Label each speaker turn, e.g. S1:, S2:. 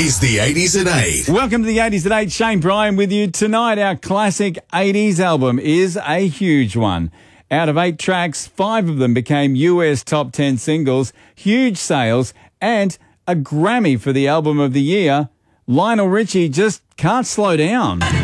S1: is the 80s at 8.
S2: Welcome to the 80s at 8. Shane Bryan with you. Tonight, our classic 80s album is a huge one. Out of 8 tracks, 5 of them became US top 10 singles, huge sales, and a Grammy for the album of the year. Lionel Richie just can't slow down.